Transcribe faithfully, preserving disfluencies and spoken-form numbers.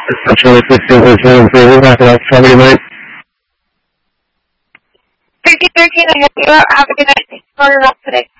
Essentially, fifteen percent improvement after that somebody might. fifteen thirteen, I hope you have a good night. Thanks for your help today.